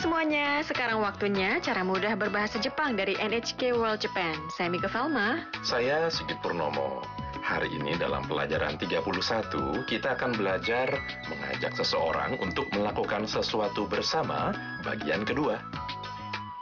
semuanya, sekarang waktunya cara mudah berbahasa Jepang dari NHK World Japan. Saya Mika Falma. Saya Sigit Purnomo. Hari ini dalam pelajaran 31, kita akan belajar mengajak seseorang untuk melakukan sesuatu bersama bagian kedua.